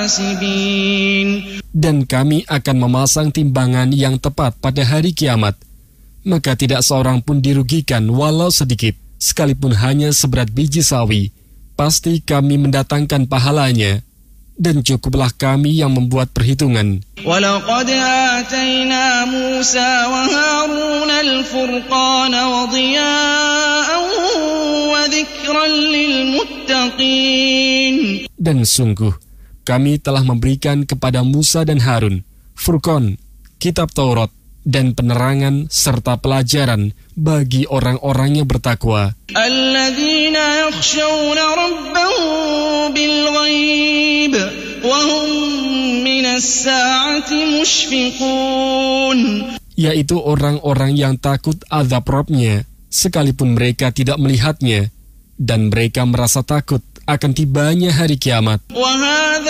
Dan kami akan memasang timbangan yang tepat pada hari kiamat. Maka tidak seorang pun dirugikan walau sedikit, sekalipun hanya seberat biji sawi. Pasti kami mendatangkan pahalanya. Dan cukuplah kami yang membuat perhitungan. وَلَقَدْ آتَيْنَا مُوسَى وَهَارُونَ الْفُرْقَانَ وَضِيَاءً وَذِكْرًا لِلْمُتَّقِينَ. Dan sungguh, kami telah memberikan kepada Musa dan Harun Furqan, kitab Taurat, dan penerangan serta pelajaran bagi orang-orang yang bertakwa. Alladzina yakhshawna rabbahum bil ghaib wa hum minas sa'ati mushfiqun. Yaitu orang-orang yang takut azab Rabb-nya sekalipun mereka tidak melihatnya, dan mereka merasa takut akan tibanya hari kiamat.